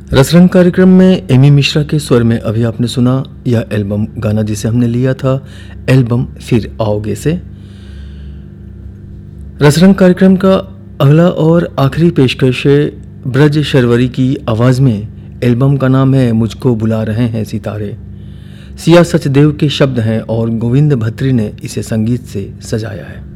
रसरंग कार्यक्रम में एमी मिश्रा के स्वर में अभी आपने सुना यह एल्बम गाना जिसे हमने लिया था एल्बम फिर आओगे से। रसरंग कार्यक्रम का अगला और आखिरी पेशकश ब्रज शर्वरी की आवाज़ में। एल्बम का नाम है मुझको बुला रहे हैं सितारे। सिया सचदेव के शब्द हैं और गोविंद भत्री ने इसे संगीत से सजाया है।